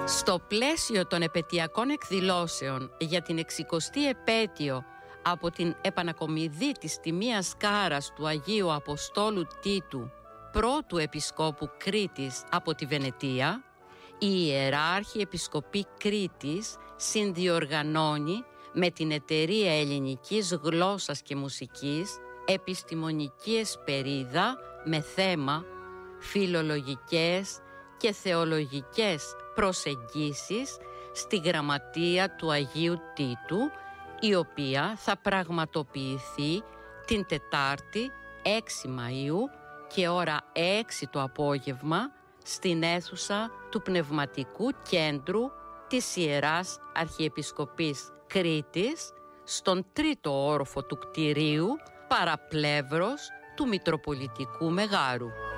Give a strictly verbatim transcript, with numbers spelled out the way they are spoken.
Στο πλαίσιο των επετειακών εκδηλώσεων για την εξηκοστή επέτειο από την επανακομιδή της τιμίας Κάρας του Αγίου Αποστόλου Τίτου, πρώτου επισκόπου Κρήτης από τη Βενετία, η Ιεράρχη Επισκοπή Κρήτης συνδιοργανώνει με την Εταιρεία Ελληνικής Γλώσσας και Μουσικής επιστημονική εσπερίδα με θέμα φιλολογικές και θεολογικές προσεγγίσεις στη γραμματεία του Αγίου Τίτου, η οποία θα πραγματοποιηθεί την Τετάρτη έξι Μαΐου και ώρα έξι το απόγευμα στην αίθουσα του Πνευματικού Κέντρου της Ιεράς Αρχιεπισκοπής Κρήτης, στον τρίτο όροφο του κτηρίου, παραπλεύρος του Μητροπολιτικού Μεγάρου.